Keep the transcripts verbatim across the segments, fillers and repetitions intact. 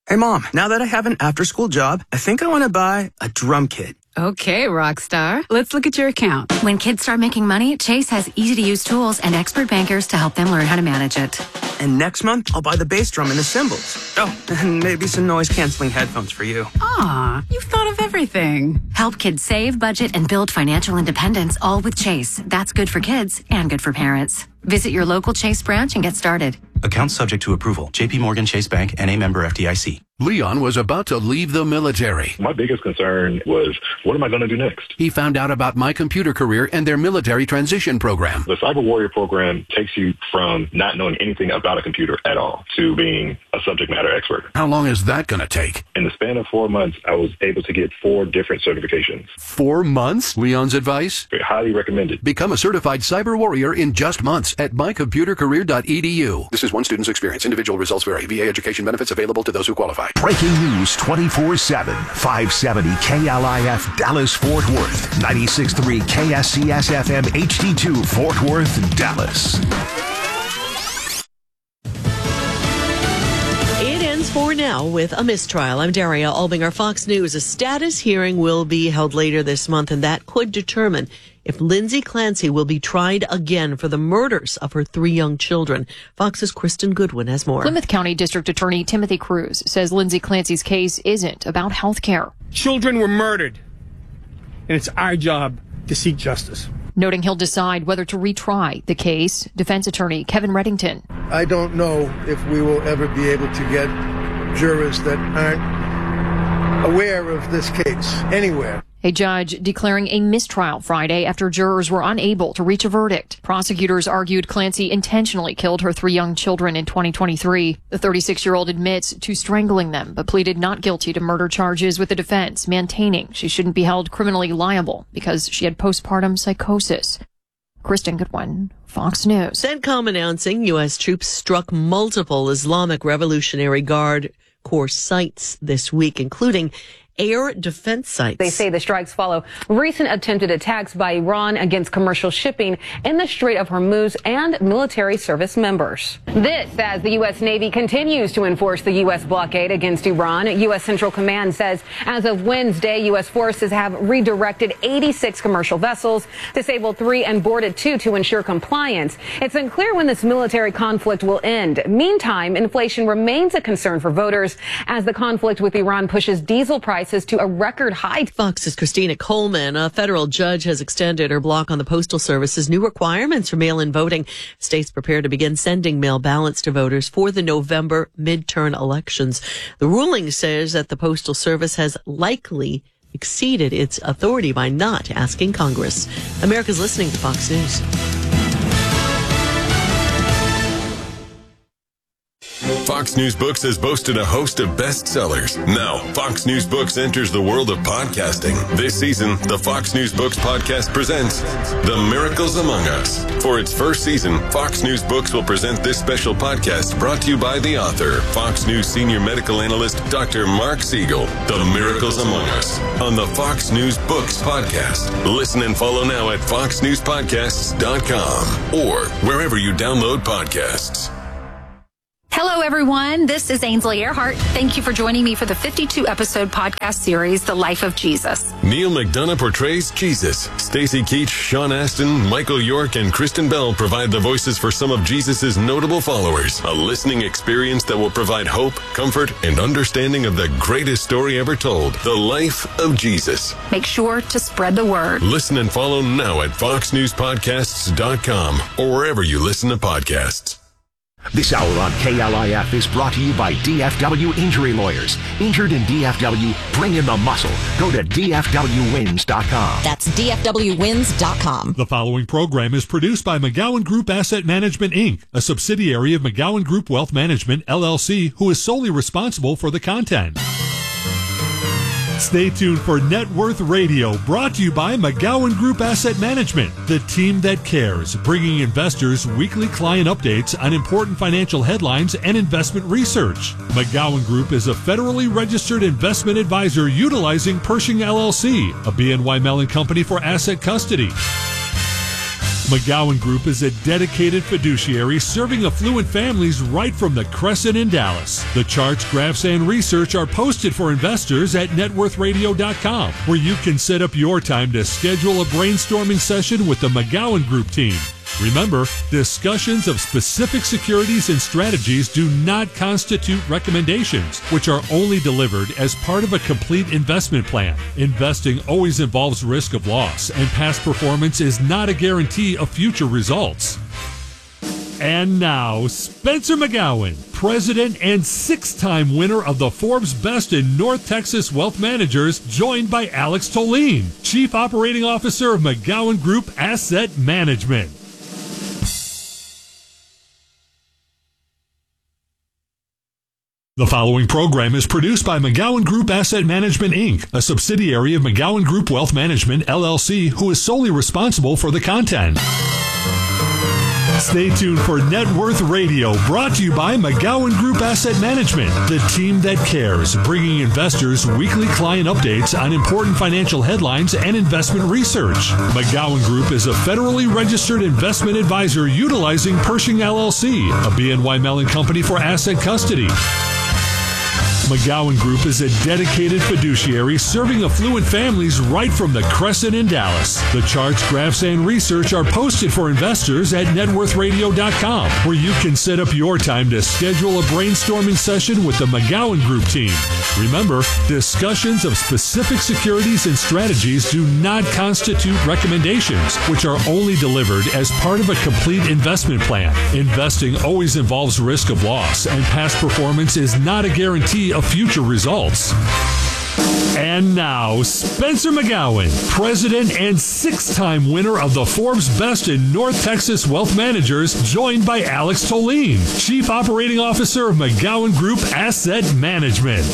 Hey, Mom, now that I have an after-school job, I think I want to buy a drum kit. Okay, Rockstar. Let's look at your account. When kids start making money, Chase has easy-to-use tools and expert bankers to help them learn how to manage it. And next month, I'll buy the bass drum and the cymbals. Oh, and maybe some noise-canceling headphones for you. Aw, you've thought of everything. Help kids save, budget, and build financial independence, all with Chase. That's good for kids and good for parents. Visit your local Chase branch and get started. Account subject to approval. J P Morgan Chase Bank, N A member F D I C. Leon was about to leave the military. My biggest concern was, what am I going to do next? He found out about My Computer Career and their military transition program. The Cyber Warrior program takes you from not knowing anything about a computer at all to being a subject matter expert. How long is that going to take? In the span of four months, I was able to get four different certifications. Four months? Leon's advice? Highly recommended. Become a certified Cyber Warrior in just months at my computer career dot e d u. This is one student's experience. Individual results vary. V A education benefits available to those who qualify. Breaking news twenty-four seven. five seventy K L I F Dallas Fort Worth. ninety-six point three K S C S F M H D two Fort Worth, Dallas. For now with a mistrial. I'm Daria Albinger, Fox News. A status hearing will be held later this month, and that could determine if Lindsay Clancy will be tried again for the murders of her three young children. Fox's Kristen Goodwin has more. Plymouth County District Attorney Timothy Cruz says Lindsay Clancy's case isn't about health care. Children were murdered, and it's our job to seek justice. Noting he'll decide whether to retry the case, defense attorney Kevin Reddington. I don't know if we will ever be able to get jurors that aren't aware of this case anywhere. A judge declaring a mistrial Friday after jurors were unable to reach a verdict. Prosecutors argued Clancy intentionally killed her three young children in twenty twenty-three. The thirty-six-year-old admits to strangling them, but pleaded not guilty to murder charges with the defense, maintaining she shouldn't be held criminally liable because she had postpartum psychosis. Kristen Goodwin, Fox News. CENTCOM announcing U S troops struck multiple Islamic Revolutionary Guard Corps sites this week, including air defense sites. They say the strikes follow recent attempted attacks by Iran against commercial shipping in the Strait of Hormuz and military service members. This as the U S Navy continues to enforce the U S blockade against Iran. U S Central Command says as of Wednesday, U S forces have redirected eighty-six commercial vessels, disabled three and boarded two to ensure compliance. It's unclear when this military conflict will end. Meantime, inflation remains a concern for voters as the conflict with Iran pushes diesel prices to a record high. Fox's Christina Coleman. A federal judge has extended her block on the Postal Service's new requirements for mail-in voting. States prepare to begin sending mail ballots to voters for the November midterm elections. The ruling says that the Postal Service has likely exceeded its authority by not asking Congress. America's listening to Fox News. Fox News Books has boasted a host of bestsellers. Now, Fox News Books enters the world of podcasting. This season, the Fox News Books podcast presents The Miracles Among Us. For its first season, Fox News Books will present this special podcast brought to you by the author, Fox News senior medical analyst, Doctor Mark Siegel. The Miracles Among Us on the Fox News Books podcast. Listen and follow now at fox news podcasts dot com or wherever you download podcasts. Hello, everyone. This is Ainsley Earhart. Thank you for joining me for the fifty-two episode podcast series, The Life of Jesus. Neil McDonough portrays Jesus. Stacey Keach, Sean Astin, Michael York, and Kristen Bell provide the voices for some of Jesus' notable followers. A listening experience that will provide hope, comfort, and understanding of the greatest story ever told, The Life of Jesus. Make sure to spread the word. Listen and follow now at fox news podcasts dot com or wherever you listen to podcasts. This hour on K L I F is brought to you by D F W Injury Lawyers. Injured in D F W? Bring in the muscle. Go to D F W wins dot com. That's D F W wins dot com. The following program is produced by McGowan Group Asset Management, Incorporated, a subsidiary of McGowan Group Wealth Management, L L C, who is solely responsible for the content. Stay tuned for Net Worth Radio, brought to you by McGowan Group Asset Management, the team that cares, bringing investors weekly client updates on important financial headlines and investment research. McGowan Group is a federally registered investment advisor utilizing Pershing L L C, a B N Y Mellon company for asset custody. McGowan Group is a dedicated fiduciary serving affluent families right from the Crescent in Dallas. The charts, graphs, and research are posted for investors at net worth radio dot com, where you can set up your time to schedule a brainstorming session with the McGowan Group team. Remember, discussions of specific securities and strategies do not constitute recommendations, which are only delivered as part of a complete investment plan. Investing always involves risk of loss, and past performance is not a guarantee of future results. And now, Spencer McGowan, president and six-time winner of the Forbes Best in North Texas Wealth Managers, joined by Alex Tolene, Chief Operating Officer of McGowan Group Asset Management. The following program is produced by McGowan Group Asset Management, Incorporated, a subsidiary of McGowan Group Wealth Management, L L C, who is solely responsible for the content. Stay tuned for Net Worth Radio, brought to you by McGowan Group Asset Management, the team that cares, bringing investors weekly client updates on important financial headlines and investment research. McGowan Group is a federally registered investment advisor utilizing Pershing L L C, a B N Y Mellon company for asset custody. McGowan Group is a dedicated fiduciary serving affluent families right from the Crescent in Dallas. The charts, graphs, and research are posted for investors at net worth radio dot com, where you can set up your time to schedule a brainstorming session with the McGowan Group team. Remember, discussions of specific securities and strategies do not constitute recommendations, which are only delivered as part of a complete investment plan. Investing always involves risk of loss, and past performance is not a guarantee of future results. And now, Spencer McGowan, president and six-time winner of the Forbes Best in North Texas Wealth Managers, joined by Alex Tolene, Chief Operating Officer of McGowan Group Asset Management.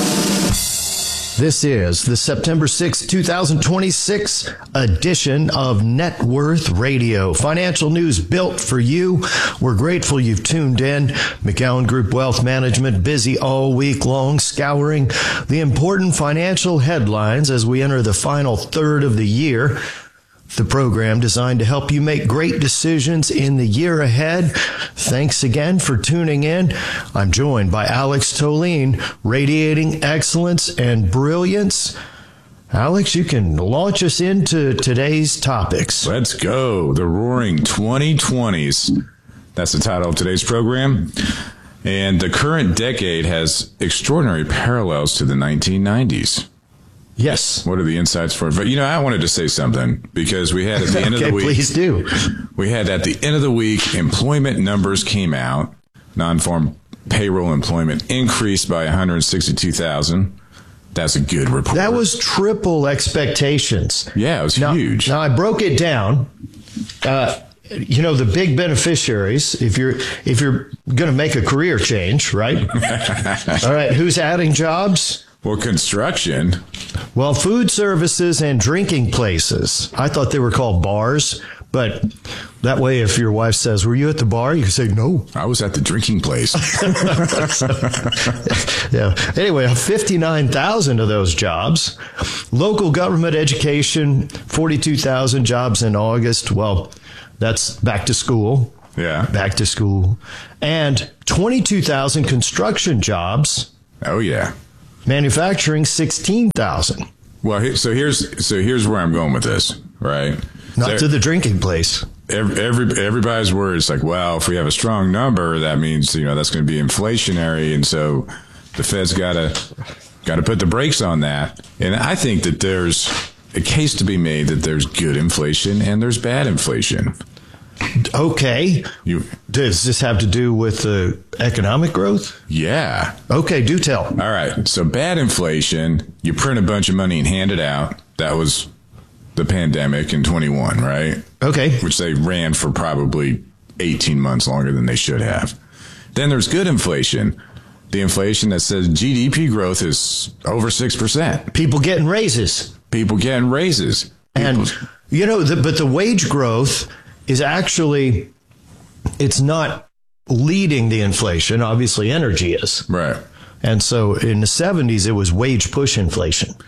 This is the September sixth, twenty twenty-six edition of Net Worth Radio. Financial news built for you. We're grateful you've tuned in. McGowan Group Wealth Management busy all week long, scouring the important financial headlines as we enter the final third of the year. The program designed to help you make great decisions in the year ahead. Thanks again for tuning in. I'm joined by Alex Tolene, radiating excellence and brilliance. Alex, you can launch us into today's topics. Let's go. The Roaring twenty twenties. That's the title of today's program. And the current decade has extraordinary parallels to the nineteen nineties. Yes. What are the insights for it? But, you know, I wanted to say something because we had at the end okay, of the week. Please do. We had at the end of the week, employment numbers came out. Non-farm payroll employment increased by one hundred sixty-two thousand. That's a good report. That was triple expectations. Yeah, it was now, huge. Now, I broke it down. Uh, you know, the big beneficiaries, if you're if you're going to make a career change, right? All right, who's adding jobs? Well, construction. Well, food services and drinking places. I thought they were called bars, but that way if your wife says, were you at the bar? You can say, no. I was at the drinking place. Yeah. Anyway, fifty-nine thousand of those jobs. Local government education, forty-two thousand jobs in August. Well, that's back to school. Yeah. Back to school. And twenty-two thousand construction jobs. Oh, yeah. Manufacturing, sixteen thousand. Well, so here's so here's where I'm going with this, right? Not so, to the drinking place. Every, every everybody's worried. It's like, well, if we have a strong number, that means you know that's going to be inflationary, and so the Fed's got to got to put the brakes on that. And I think that there's a case to be made that there's good inflation and there's bad inflation. Okay. You, Does this have to do with the economic growth? Yeah. Okay, do tell. All right. So bad inflation, you print a bunch of money and hand it out. That was the pandemic in twenty-one, right? Okay. Which they ran for probably eighteen months longer than they should have. Then there's good inflation. The inflation that says G D P growth is over six percent. People getting raises. People getting raises. People, and, you know, the, but the wage growth is actually, it's not leading the inflation. Obviously, energy is. Right. And so in the seventies, it was wage push inflation.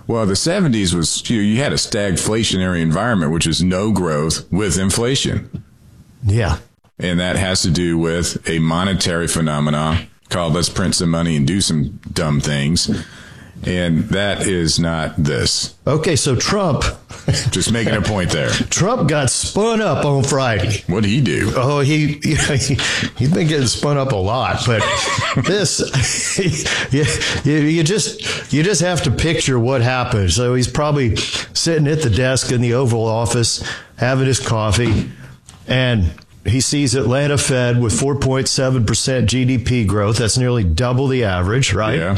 Well, the seventies was, you, know, you had a stagflationary environment, which is no growth with inflation. Yeah. And that has to do with a monetary phenomenon called let's print some money and do some dumb things. And that is not this. Okay, so Trump. Just making a point there. Trump got spun up on Friday. What did he do? Oh, he, you know, he he's been getting spun up a lot, but this, you, you, you just you just have to picture what happened. So he's probably sitting at the desk in the Oval Office having his coffee, and he sees Atlanta Fed with four point seven percent G D P growth. That's nearly double the average, right? Yeah.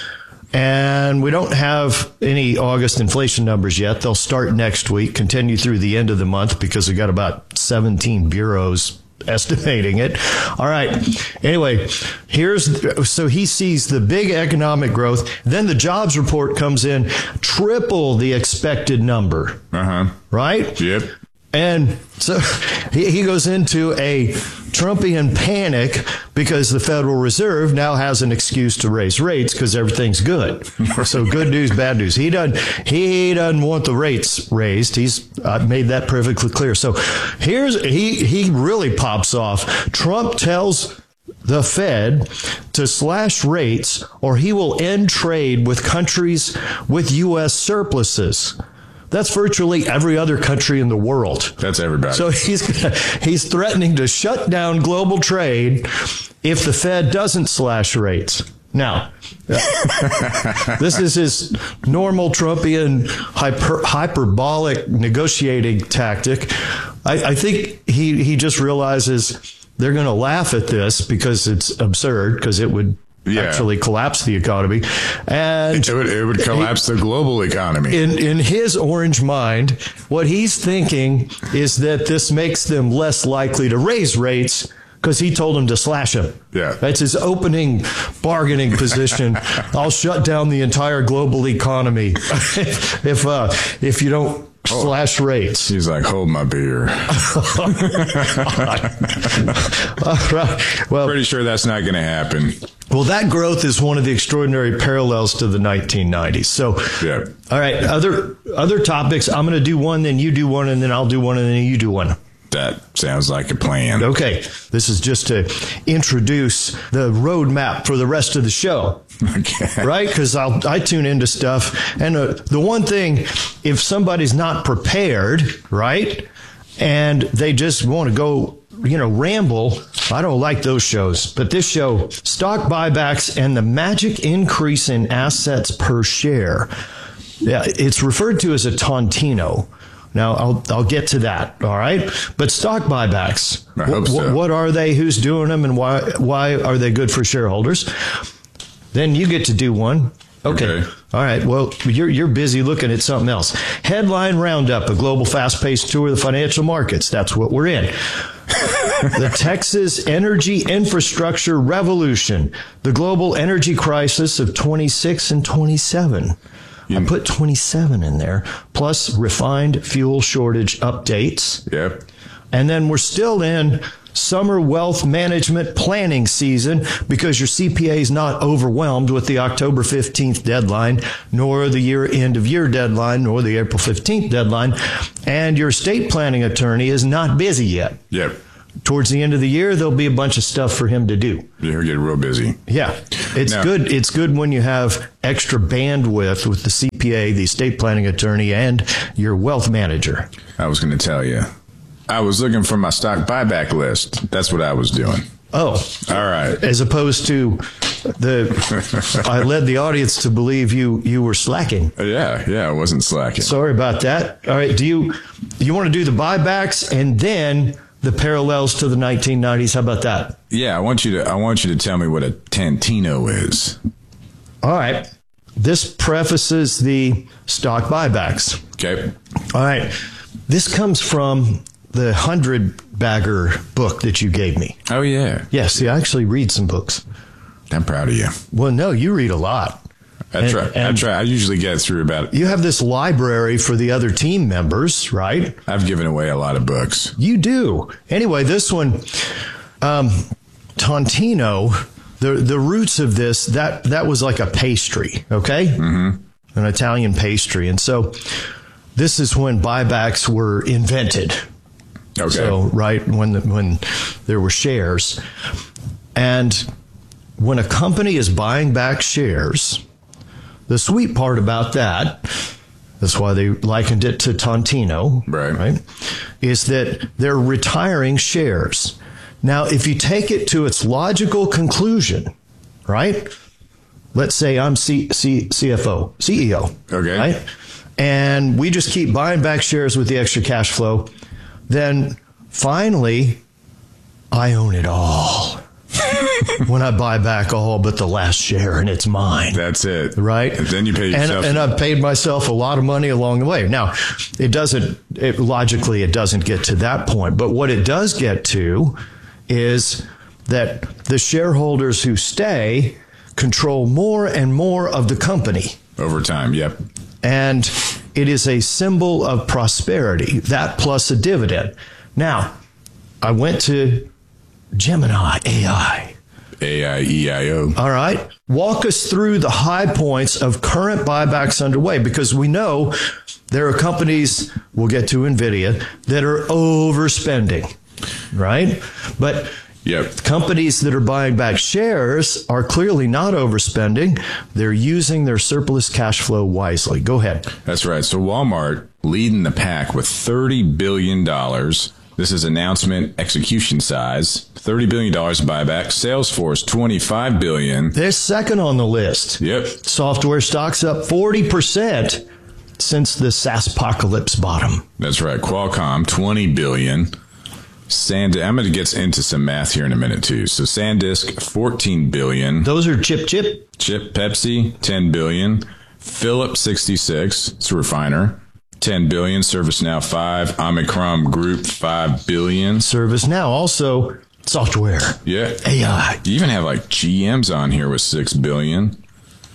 And we don't have any August inflation numbers yet. They'll start next week, continue through the end of the month because we've got about seventeen bureaus estimating it. All right. Anyway, here's so he sees the big economic growth. Then the jobs report comes in, triple the expected number. Uh-huh. Right? Yep. And so he, he goes into a Trumpian panic because the Federal Reserve now has an excuse to raise rates because everything's good. So good news, bad news. He doesn't, he doesn't want the rates raised. He's uh, made that perfectly clear. So here's, he, he really pops off. Trump tells the Fed to slash rates or he will end trade with countries with U S surpluses. That's virtually every other country in the world. That's everybody. So he's he's threatening to shut down global trade if the Fed doesn't slash rates. Now, this is his normal Trumpian hyper, hyperbolic negotiating tactic. I, I think he, he just realizes they're going to laugh at this because it's absurd, because it would Yeah. actually collapse the economy. And it would, it would collapse the global economy. In in his orange mind, what he's thinking is that this makes them less likely to raise rates because he told them to slash them. Yeah. That's his opening bargaining position. I'll shut down the entire global economy if uh, if you don't Oh, slash rates. He's like, hold my beer. All right. Well, pretty sure that's not going to happen. Well, that growth is one of the extraordinary parallels to the nineteen nineties. So, yeah. All right. Other other topics. I'm going to do one, then you do one, and then I'll do one, and then you do one. That sounds like a plan. Okay. This is just to introduce the roadmap for the rest of the show. Okay. Right? Because I'll I tune into stuff. And uh, the one thing, if somebody's not prepared, right, and they just want to go, you know, ramble, I don't like those shows. But this show, stock buybacks and the magic increase in assets per share. Yeah, it's referred to as a tontino. Now, I'll I'll get to that, all right? But stock buybacks, I hope so. what are they, who's doing them, and why why are they good for shareholders? Then you get to do one. Okay. okay. All right. Well, you're you're busy looking at something else. Headline Roundup, a global fast-paced tour of the financial markets. That's what we're in. The Texas energy infrastructure revolution, the global energy crisis of twenty-six and twenty-seven. I put twenty-seven in there, plus refined fuel shortage updates. Yep. And then we're still in summer wealth management planning season because your C P A is not overwhelmed with the October fifteenth deadline, nor the year end of year deadline, nor the April fifteenth deadline. And your estate planning attorney is not busy yet. Yep. Towards the end of the year, there'll be a bunch of stuff for him to do. He'll get real busy. Yeah. It's now, good. It's good when you have extra bandwidth with the C P A, the estate planning attorney, and your wealth manager. I was going to tell you. I was looking for my stock buyback list. That's what I was doing. Oh. All right. As opposed to the, I led the audience to believe you, you were slacking. Yeah. Yeah. I wasn't slacking. Sorry about that. All right. Do you, you want to do the buybacks and then the parallels to the nineteen nineties? How about that? Yeah. I want you to, I want you to tell me what a Tantino is. All right. This prefaces the stock buybacks. Okay. All right. This comes from the hundred bagger book that you gave me. Oh, yeah. Yes, I actually read some books. I'm proud of you. Well, no, you read a lot. I and, try. and I try. I usually get through about. You have this library for the other team members, right? I've given away a lot of books. You do. Anyway, this one, um, Tontino, the the roots of this, that that was like a pastry, okay? Mm-hmm. an Italian pastry. And so this is when buybacks were invented. Okay. So, right, when the, when there were shares. And when a company is buying back shares, the sweet part about that, that's why they likened it to Tontino, right. right, is that they're retiring shares. Now, if you take it to its logical conclusion, right, let's say I'm C, C, C F O, C E O, okay, right, and we just keep buying back shares with the extra cash flow, then finally, I own it all. When I buy back all but the last share and it's mine. That's it. Right? And then you pay yourself. And, and I've paid myself a lot of money along the way. Now, it doesn't, it, logically, it doesn't get to that point. But what it does get to is that the shareholders who stay control more and more of the company. Over time, yep. And it is a symbol of prosperity, that plus a dividend. Now, I went to Gemini A I. A I E I O. All right. Walk us through the high points of current buybacks underway, because we know there are companies, we'll get to NVIDIA, that are overspending, right? But yep. companies that are buying back shares are clearly not overspending. They're using their surplus cash flow wisely. Go ahead. That's right. So Walmart leading the pack with thirty billion dollars. This is announcement execution size. thirty billion dollars buyback. Salesforce, twenty-five billion dollars. They're second on the list. Yep. Software stocks up forty percent since the SaaSpocalypse bottom. That's right. Qualcomm, twenty billion dollars. Sand, I'm going to get into some math here in a minute, too. So SanDisk, fourteen billion dollars. Those are chip chip. Chip, Pepsi, ten billion dollars. Philips, sixty-six. It's a refiner. ten billion dollars. ServiceNow, five. Omicron Group, five billion dollars. ServiceNow also software. Yeah. A I. You even have like G M's on here with six billion dollars.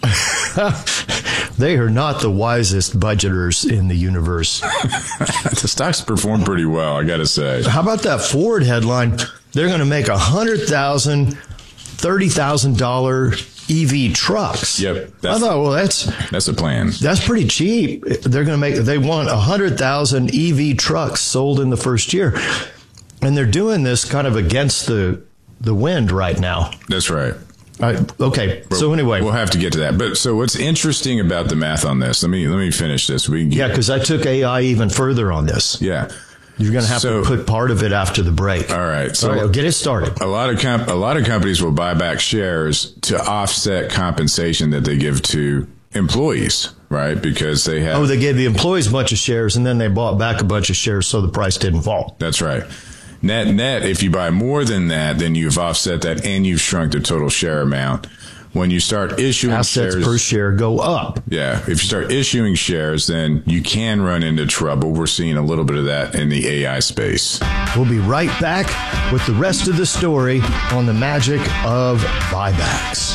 They are not the wisest budgeters in the universe. The stocks perform pretty well, I got to say. How about that Ford headline? They're going to make one hundred thousand, thirty thousand dollars E V trucks. Yep. I thought, well, that's that's a plan. That's pretty cheap. They're going to make, they want one hundred thousand E V trucks sold in the first year. And they're doing this kind of against the the wind right now. That's right. All right. Okay. But so anyway, we'll have to get to that. But so what's interesting about the math on this? Let me let me finish this. We can get, yeah, because I took A I even further on this. Yeah. You're going to have so, to put part of it after the break. All right. So all right, get it started. A lot of comp- a lot of companies will buy back shares to offset compensation that they give to employees, right? Because they have. Oh, they gave the employees a bunch of shares and then they bought back a bunch of shares so the price didn't fall. That's right. Net net, if you buy more than that, then you've offset that and you've shrunk the total share amount. When you start issuing assets shares, per share go up. Yeah. If you start issuing shares, then you can run into trouble. We're seeing a little bit of that in the A I space. We'll be right back with the rest of the story on the magic of buybacks.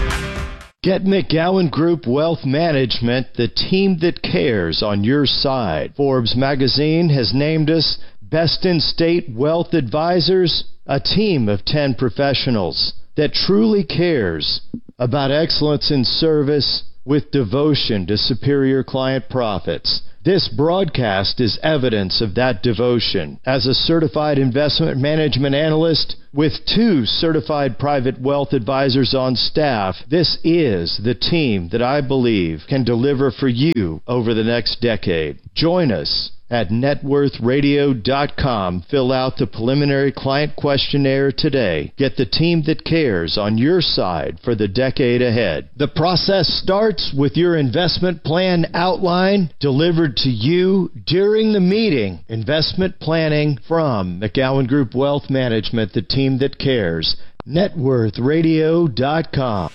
Get McGowan Group Wealth Management, the team that cares on your side. Forbes magazine has named us Best in State Wealth Advisors, a team of ten professionals that truly cares about excellence in service with devotion to superior client profits. This broadcast is evidence of that devotion. As a certified investment management analyst with two certified private wealth advisors on staff, this is the team that I believe can deliver for you over the next decade. Join us at net worth radio dot com. Fill out the preliminary client questionnaire today. Get the team that cares on your side for the decade ahead. The process starts with your investment plan outline delivered to you during the meeting. Investment planning from McGowan Group Wealth Management, the team that cares. net worth radio dot com.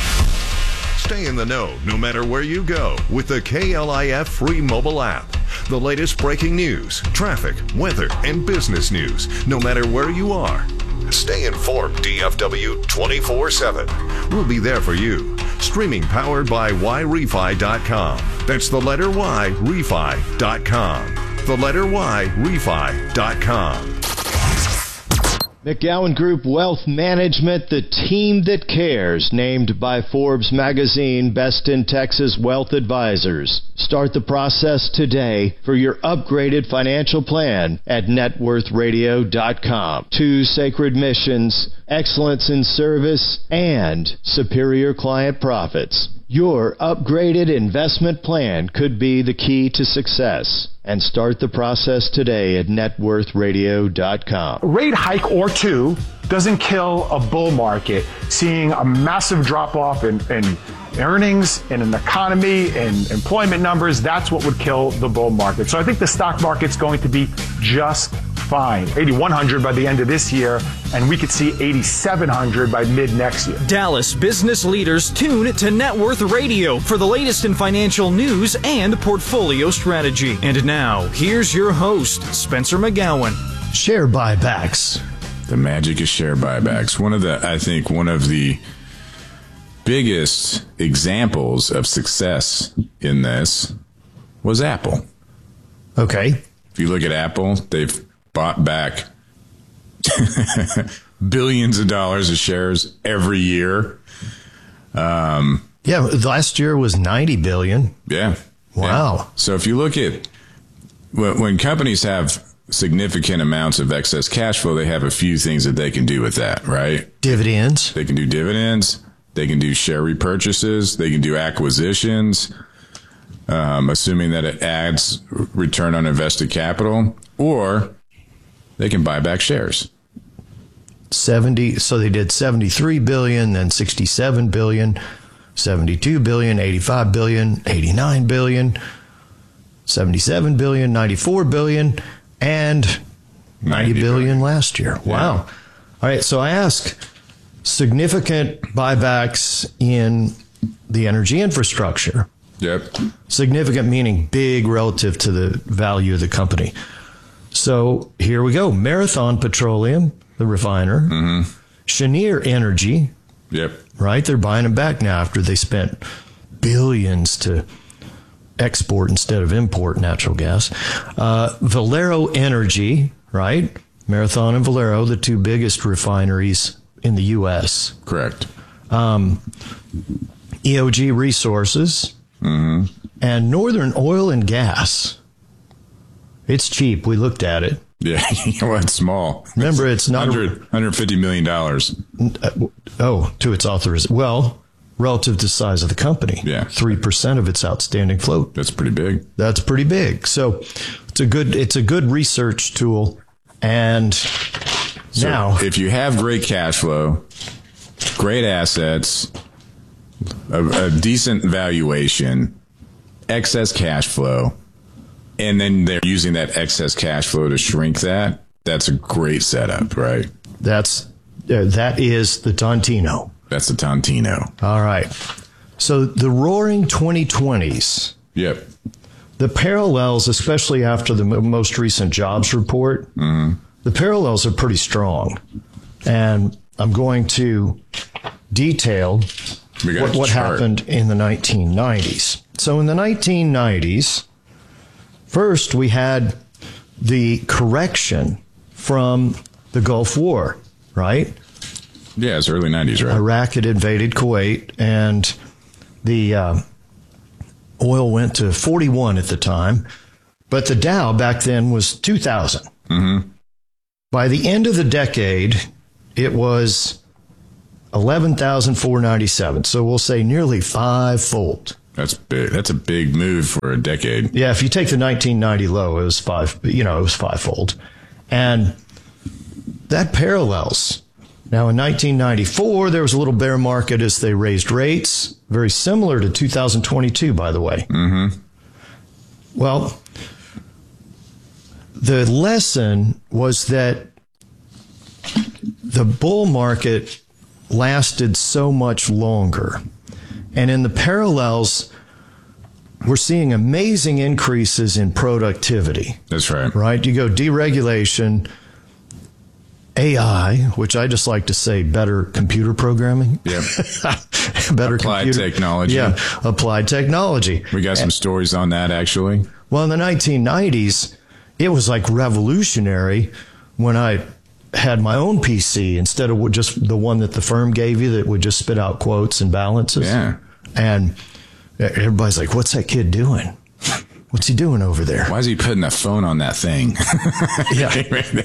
Stay in the know no matter where you go with the K L I F free mobile app. The latest breaking news, traffic, weather, and business news, no matter where you are. Stay informed, D F W twenty-four seven. We'll be there for you. Streaming powered by Y Refi dot com. That's the letter Y, Refi dot com. The letter Y, Refi dot com. McGowan Group Wealth Management, the team that cares, named by Forbes magazine Best in Texas Wealth Advisors. Start the process today for your upgraded financial plan at net worth radio dot com. Two sacred missions, excellence in service and superior client profits. Your upgraded investment plan could be the key to success. And start the process today at net worth radio dot com. Rate hike or two doesn't kill a bull market. Seeing a massive drop-off in, in earnings, in an economy, in employment numbers, that's what would kill the bull market. So I think the stock market's going to be just fine. eighty-one hundred by the end of this year, and we could see eighty-seven hundred by mid next year. Dallas business leaders tune to Net Worth Radio for the latest in financial news and portfolio strategy. And now, here's your host, Spencer McGowan. Share buybacks. The magic of share buybacks. One of the, I think, one of the biggest examples of success in this was Apple. Okay. If you look at Apple, they've bought back billions of dollars of shares every year. Um, yeah, last year was ninety billion. Yeah. Wow. Yeah. So if you look at when, when companies have significant amounts of excess cash flow, they have a few things that they can do with that, right? Dividends. They can do dividends. They can do share repurchases. They can do acquisitions, um, assuming that it adds return on invested capital, or they can buy back shares. seventy So they did seventy-three billion, then sixty-seven billion, seventy-two billion, eighty-five billion, eighty-nine billion, seventy-seven billion, ninety-four billion, and ninety billion last year. Wow. Yeah. All right. So I ask, significant buybacks in the energy infrastructure. Yep. Significant meaning big relative to the value of the company. So here we go. Marathon Petroleum, the refiner. Mm-hmm. Cheniere Energy. Yep. Right? They're buying them back now after they spent billions to export instead of import natural gas. Uh, Valero Energy, right? Marathon and Valero, the two biggest refineries in the U S. Correct. Um, E O G Resources. Mm-hmm. And Northern Oil and Gas. It's cheap. We looked at it. Yeah, well, it's small. Remember, it's not one hundred, one hundred fifty million dollars. Oh, to its authorization. Well, relative to the size of the company. Yeah. three percent of its outstanding float. That's pretty big. That's pretty big. So it's a good, it's a good research tool. And so now, if you have great cash flow, great assets, a, a decent valuation, excess cash flow, and then they're using that excess cash flow to shrink that, that's a great setup, right? That's uh, that is the Tontino. That's the Tontino. All right. So the roaring twenty twenties. Yep. The parallels, especially after the most recent jobs report, mm-hmm. the parallels are pretty strong. And I'm going to detail what, what happened in the nineteen nineties. So in the nineteen nineties, first we had the correction from the Gulf War, right? Yeah, it's early nineties, right? Iraq had invaded Kuwait, and the uh, oil went to forty-one at the time, but the Dow back then was two thousand. Mm-hmm. By the end of the decade, it was eleven thousand four hundred ninety-seven. So we'll say nearly five-fold. That's big. That's a big move for a decade. Yeah, if you take the nineteen ninety low, it was five. You know, it was five-fold, and that parallels. Now, in nineteen ninety-four, there was a little bear market as they raised rates, very similar to two thousand twenty-two, by the way. Mm-hmm. Well, the lesson was that the bull market lasted so much longer. And in the parallels, we're seeing amazing increases in productivity. That's right. Right? You go deregulation, A I, which I just like to say better computer programming. Yep. better applied computer technology. Yeah, applied technology. We got some and, stories on that, actually. Well, in the nineteen nineties, it was like revolutionary when I had my own P C instead of just the one that the firm gave you that would just spit out quotes and balances. Yeah. And everybody's like, what's that kid doing? What's he doing over there? Why is he putting a phone on that thing? Yeah.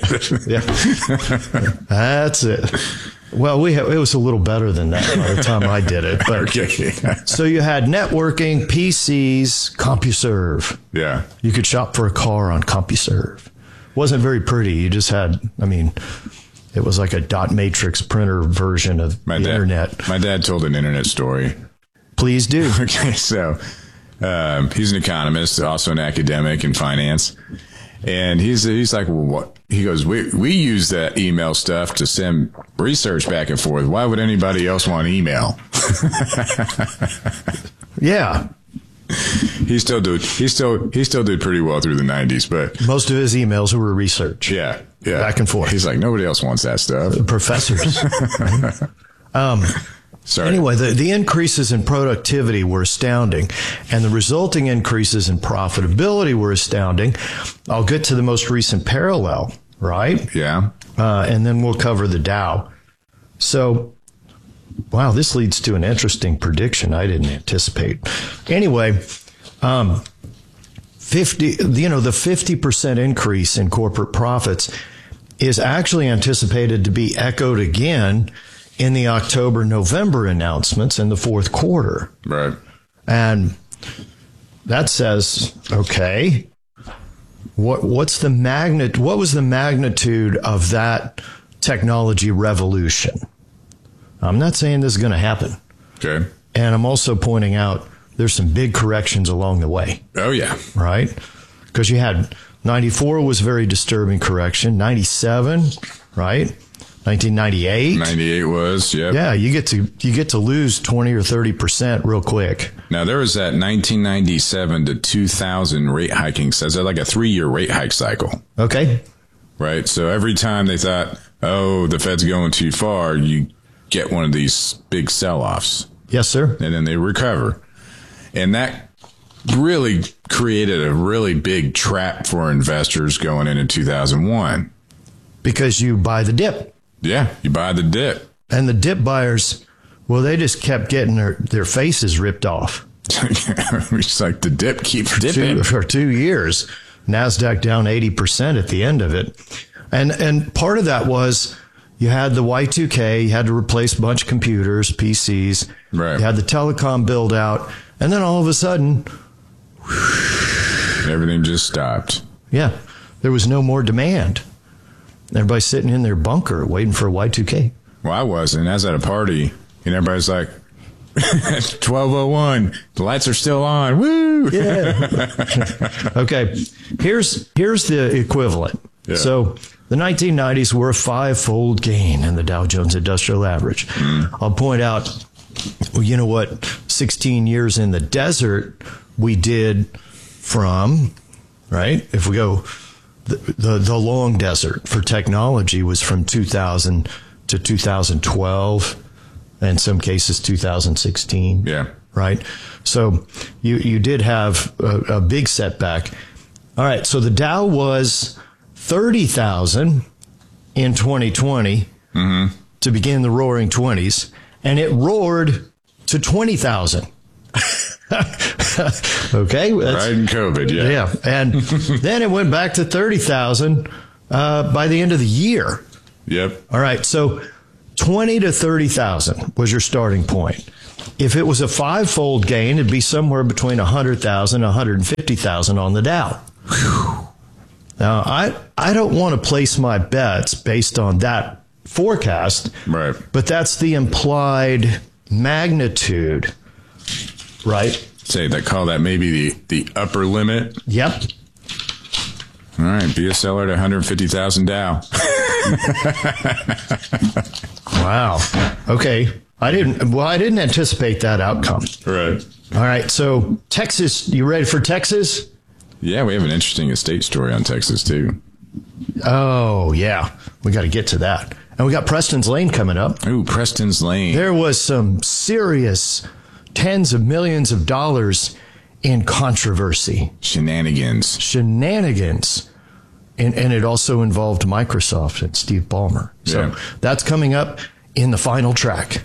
Yeah. That's it. Well, we ha- it was a little better than that by the time I did it. But Okay. so you had networking, P Cs, CompuServe. Yeah. You could shop for a car on CompuServe. Wasn't very pretty. You just had, I mean, it was like a dot matrix printer version of My the dad, internet. My dad told an internet story. Please do. Okay, so um, he's an economist, also an academic in finance. And he's he's like, well, what? He goes, we we use that email stuff to send research back and forth. Why would anybody else want email? Yeah. He still did. He still he still did pretty well through the nineties, but most of his emails were research. Yeah, yeah, back and forth. He's like, nobody else wants that stuff. Professors. um. Sorry. Anyway, the, the increases in productivity were astounding, and the resulting increases in profitability were astounding. I'll get to the most recent parallel, right? Yeah. Uh, and then we'll cover the Dow. So, wow, this leads to an interesting prediction I didn't anticipate. Anyway, um, fifty, you know, the fifty percent increase in corporate profits is actually anticipated to be echoed again in the October, November announcements in the fourth quarter. Right. And that says, okay, what what's the magnet what was the magnitude of that technology revolution? I'm not saying this is going to happen. Okay. And I'm also pointing out there's some big corrections along the way. Oh yeah. Right? Because you had ninety-four was a very disturbing correction, ninety-seven, right? nineteen ninety-eight ninety-eight was, yeah. Yeah, you get to you get to lose twenty or thirty percent real quick. Now, there was that nineteen ninety-seven to two thousand rate hiking. So it's like a three-year rate hike cycle. Okay. Right? So every time they thought, oh, the Fed's going too far, you get one of these big sell-offs. Yes, sir. And then they recover. And that really created a really big trap for investors going into two thousand one. Because you buy the dip. Yeah, you buy the dip. And the dip buyers, well, they just kept getting their, their faces ripped off. It's like the dip keeps for dipping. Two, for two years. NASDAQ down eighty percent at the end of it. And and part of that was you had the Y two K, you had to replace a bunch of computers, P Cs. Right. You had the telecom build out. And then all of a sudden, everything just stopped. Yeah. There was no more demand. Everybody's sitting in their bunker waiting for a Y two K. Well, I wasn't. I was at a party, and everybody's like, twelve oh one, the lights are still on. Woo! Yeah. Okay. Here's here's the equivalent. Yeah. So the nineteen nineties were a five-fold gain in the Dow Jones Industrial Average. Mm. I'll point out, well, you know what? sixteen years in the desert, we did from, right? If we go... The, the the long desert for technology was from two thousand to two thousand twelve, and in some cases two thousand sixteen. Yeah. Right. So you you did have a, a big setback. All right. So the Dow was thirty thousand in twenty twenty mm-hmm. to begin the Roaring Twenties, and it roared to twenty thousand. Okay. Right in COVID, yeah. Yeah. And then it went back to thirty thousand uh, by the end of the year. Yep. All right. So twenty to thirty thousand was your starting point. If it was a five-fold gain, it'd be somewhere between one hundred thousand and one hundred fifty thousand on the Dow. Whew. Now, I, I don't want to place my bets based on that forecast. Right. But that's the implied magnitude. Right. Say they call that maybe the, the upper limit. Yep. All right. Be a seller at one hundred fifty thousand Dow. Wow. Okay. I didn't, well, I didn't anticipate that outcome. Right. All right. So Texas, you ready for Texas? Yeah. We have an interesting estate story on Texas too. Oh yeah. We got to get to that. And we got Preston's Lane coming up. Ooh, Preston's Lane. There was some serious tens of millions of dollars in controversy. Shenanigans. Shenanigans and, and it also involved Microsoft and Steve Ballmer. So Yeah. that's coming up in the final track.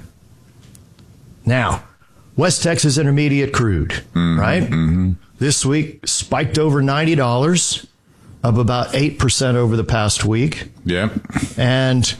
Now, West Texas Intermediate crude, Mm-hmm, right? Mm-hmm. This week spiked over ninety dollars, up about eight percent over the past week. Yeah. And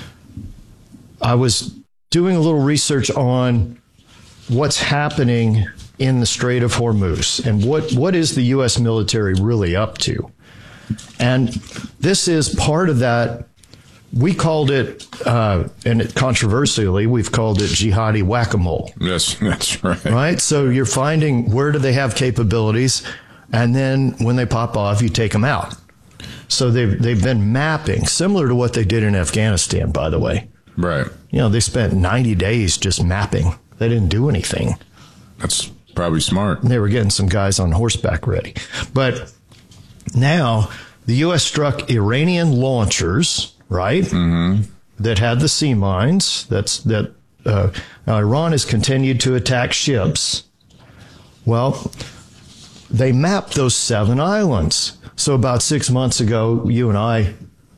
I was doing a little research on what's happening in the Strait of Hormuz and what, what is the U S military really up to. And this is part of that. We called it, uh, and it, controversially, we've called it jihadi whack-a-mole. Yes, that's right. Right? So you're finding where do they have capabilities, and then when they pop off, you take them out. So they've, they've been mapping, similar to what they did in Afghanistan, by the way. Right. You know, they spent ninety days just mapping. They didn't do anything. That's probably smart. They were getting some guys on horseback ready. But now the U S struck Iranian launchers, right? Mm-hmm. That had the sea mines. That's that. Uh, now Iran has continued to attack ships. Well, they mapped those seven islands. So about six months ago, you and I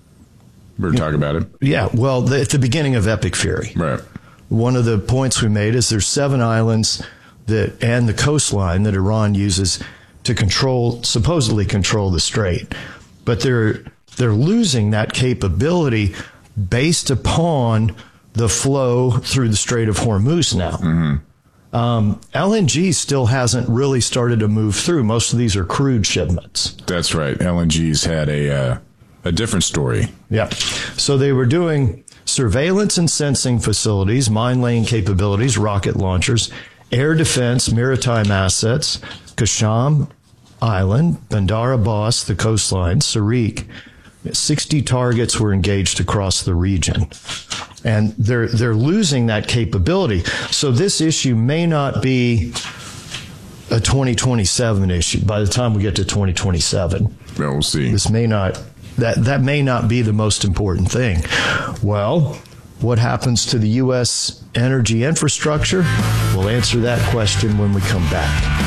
We were talking about it. Yeah, well, the, at the beginning of Epic Fury. Right. One of the points we made is there's seven islands that and the coastline that Iran uses to control, supposedly control the strait. But they're they're losing that capability based upon the flow through the Strait of Hormuz now. Mm-hmm. Um, L N G still hasn't really started to move through. Most of these are crude shipments. That's right. L N G's had a uh, a different story. Yeah. So they were doing surveillance and sensing facilities, mine laying capabilities, rocket launchers, air defense, maritime assets, Kasham Island, Bandar Abbas, the coastline, Sarik. sixty targets were engaged across the region. And they're they're losing that capability. So this issue may not be a twenty twenty-seven issue by the time we get to twenty twenty-seven. Well, we'll see. This may not that that may not be the most important thing. Well, what happens to the U S energy infrastructure? We'll answer that question when we come back.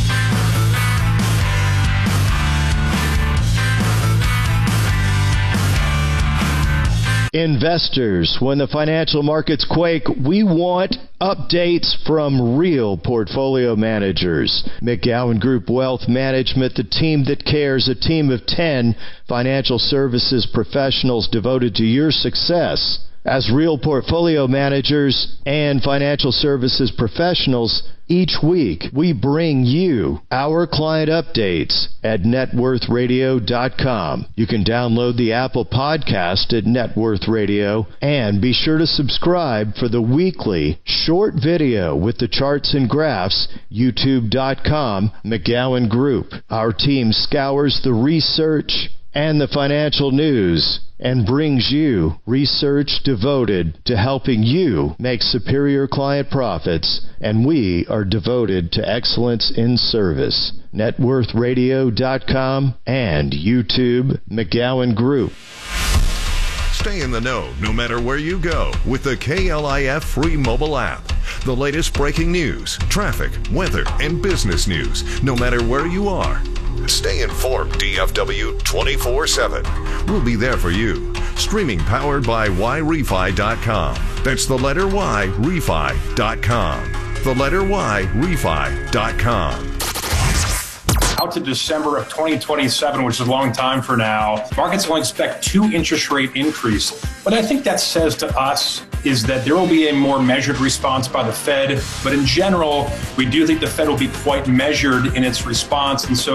Investors, when the financial markets quake, we want updates from real portfolio managers. McGowan Group Wealth Management, the team that cares, a team of ten financial services professionals devoted to your success. As real portfolio managers and financial services professionals, each week we bring you our client updates at net worth radio dot com. You can download the Apple Podcast at Net Worth Radio and be sure to subscribe for the weekly short video with the charts and graphs, youtube dot com, McGowan Group. Our team scours the research and the financial news and brings you research devoted to helping you make superior client profits, and we are devoted to excellence in service. net worth radio dot com and YouTube, McGowan Group. Stay in the know no matter where you go with the K L I F free mobile app. The latest breaking news, traffic, weather, and business news, no matter where you are. Stay informed, D F W twenty-four seven. We'll be there for you. Streaming powered by Y Refi dot com. That's the letter Y, Refi dot com. The letter Y, Refi dot com. Out to December of twenty twenty-seven, which is a long time for now, markets will expect two interest rate increase. What I think that says to us is that there will be a more measured response by the Fed. But in general, we do think the Fed will be quite measured in its response. And so